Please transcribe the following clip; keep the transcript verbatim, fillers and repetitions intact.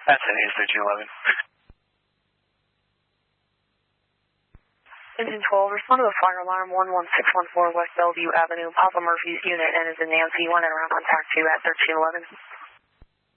That's it, he's thirteen eleven. Engine twelve, respond to the fire alarm one one six one four West Bellevue Avenue, Papa Murphy's unit, and is in Nancy, one and around contact two at thirteen eleven.